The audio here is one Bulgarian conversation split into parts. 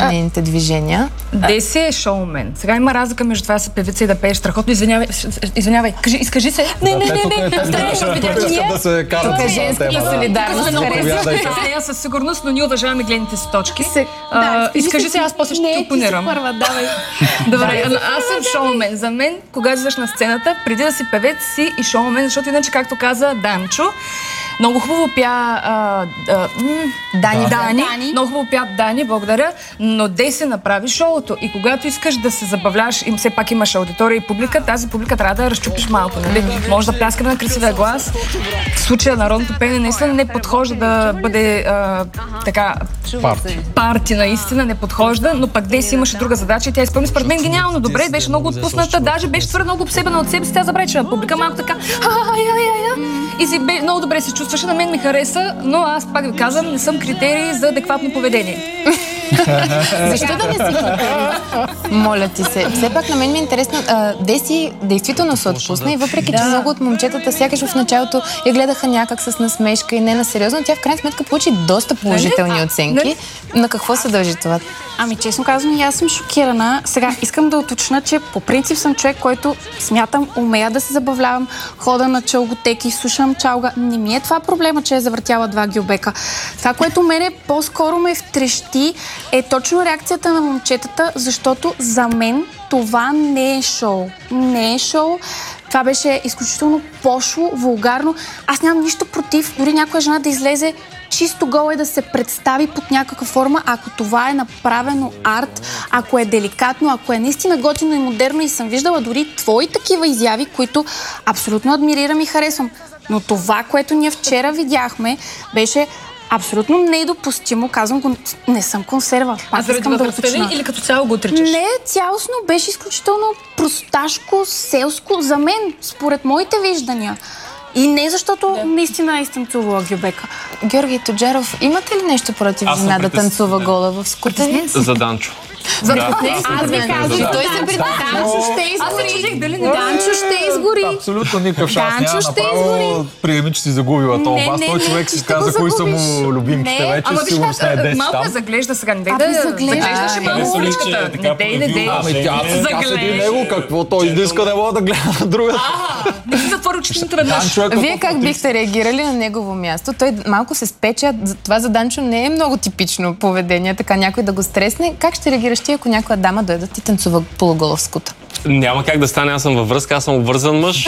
нейните движения. Деси е шоумен. Сега има разлика между това да си певица и да пееш страхотно. Извинявай, изкажи се. Не. Тук е женска солидарност. С нея със сигурност, но ние уважаваме гледните си точки. Изкажи се, аз после ще те опонирам. Добре, аз съм шоумен. За мен, когато излизаш на сцената, преди да си певец, си и шоумен, защото иначе, както каза Данчо, много хубаво пя Дани. Много хубаво пя Дани, благодаря. Но Деси направи шоуто. И когато искаш да се забавляваш, и все пак имаш аудитория и публика, тази публика трябва да я разчупиш малко. Нали? Може да пляскаме на красивия глас. В случая народното пеене наистина не подхожда да бъде така парти наистина, не подхожда, но пък Деси имаше друга задача и тя изпълни според мен гениално добре, беше много отпусната, даже беше твърде много обсебена от себе си, тя забрави, че на публика малко така и си много добре се чувстваше, на мен ми хареса, но аз пак ви казвам, не съм критерий за адекватно поведение. Защо да не си критерий? Моля ти се. Все пак на мен ми е интересно. Деси действително се отпусна и въпреки, че много от момчетата сякаш в началото я гледаха някак с насмешка и не на сериозно, тя в крайна сметка получи доста положителни оценки. На какво се дължи това? Ами честно казвам, и аз съм шокирана. Сега искам да уточня, че по принцип съм човек, който смятам, умея да се забавлявам, хода на чалготеки, слушам чалга. Не ми е това проблема, че е завъртяла 2 гюбека. Това, което мене по-скоро ме втрещи, е точно реакцията на момчетата, защото за мен това не е шоу. Не е шоу. Това беше изключително пошло, вулгарно. Аз нямам нищо против, дори някоя жена да излезе чисто гола и да се представи под някаква форма, ако това е направено арт, ако е деликатно, ако е наистина готино и модерно, и съм виждала дори твои такива изяви, които абсолютно адмирирам и харесвам. Но това, което ние вчера видяхме, беше абсолютно недопустимо. Казвам го, не съм консерва. Аз искам да уточня. Или като цяло го отричаш? Не, цялостно беше изключително просташко, селско за мен, според моите виждания. И не защото наистина е танцувала гюбека. Георги Тоджаров, имате ли нещо против жена да танцува гола в скутери? За Данчо. Аз ви казвам, че той се Данчо ще изгори. Данчо ще изгори. Абсолютно никакъв шанс. Няма направо приеми, че си загубила това. Аз той човек си каза кои са му любимките вече. Сигурно с нея 10 там. Малко заглежда сега. Не дай да заглеждаше малко уличката. Не дай. Ами тя седи него. Какво той иска да мога да гледа на другата. Не си затвори очите веднъж. Вие как бихте реагирали на негово място? Той малко се спеча. Това за Данчо не е много типично поведение. Така някой да го стресне. Как ще реагираш ти, ако някоя дама дойде и танцува полугола в скута? Няма как да стане, аз съм във връзка, аз съм обвързан мъж.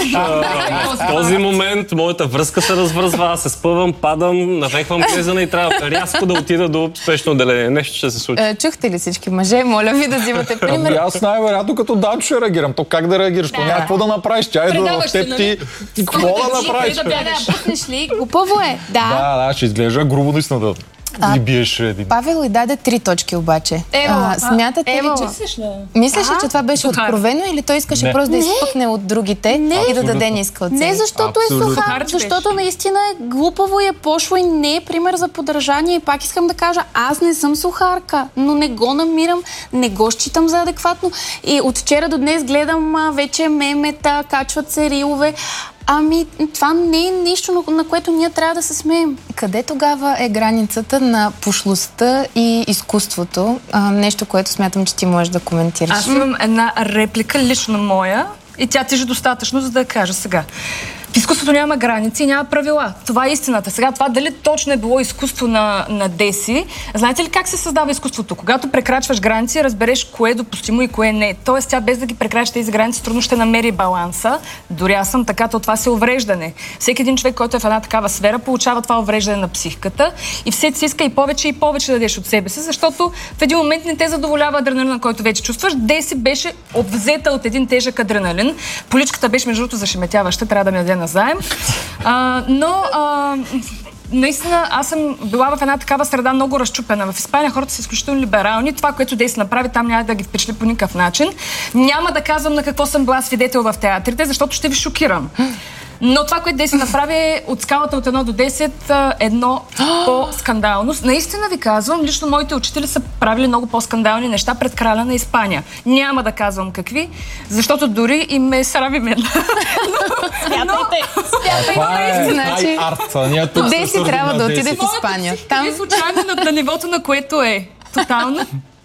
В този момент моята връзка се развързва, аз се спъвам, падам, навехвам плезана и трябва рязко да отида до спешно отделение. Нещо ще се случи. Чухте ли всички мъже? Моля ви да взимате пример. Аз най-вероятно като Данчо ще реагирам. То как да реагираш? То няма какво да направиш. Тя идва в теб ти. Какво да направиш? Пуснеш ли? Глупаво е. Да, ще изглежда грубо наистина да ни биеш. Павел и даде 3 точки обаче. Смятате ли, че... Мислиш ли, че това беше откровено или той искаше просто да изпъкне от другите и да даде ниска оценка? Не, защото е сухар, защото наистина е глупаво и е пошло и не е пример за подражание. И пак искам да кажа, аз не съм сухарка, но не го намирам, не го считам за адекватно. И от вчера до днес гледам вече мемета, качват се рилове. Ами, това не е нещо, на което ние трябва да се смеем. Къде тогава е границата на пошлостта и изкуството? Нещо, което смятам, че ти можеш да коментираш. Аз имам една реплика, лично моя, и тя тежи достатъчно, за да я кажа сега. В изкуството няма граници и няма правила. Това е истината. Сега това дали точно е било изкуство на Деси. Знаете ли как се създава изкуството? Когато прекрачваш граници, разбереш кое е допустимо и кое не. Тоест тя без да ги прекрачи тези граници, трудно ще намери баланса. Дори аз съм така, то това се увреждане. Всеки един човек, който е в една такава сфера, получава това увреждане на психиката и всеки си иска и повече да дадеш от себе си, защото в един момент не те задоволява адреналина, който вече чувстваш. Деси беше обвзета от един тежък адреналин. Поличката беше между другото зашеметяваща, трябва да ми даде назаем. Наистина, аз съм била в една такава среда много разчупена. В Испания хората са изключително либерални. Това, което Деси направи, там няма да ги впечатли по никакъв начин. Няма да казвам на какво съм била свидетел в театрите, защото ще ви шокирам. Но това, което Деси направи е от скалата от 1 до 10 едно по-скандално. Наистина ви казвам, лично моите учители са правили много по-скандални неща пред краля на Испания. Няма да казвам какви, защото дори и ме срави мен. Деси трябва да отиде в Испания. Там е случайно на нивото, на което е. Тотално.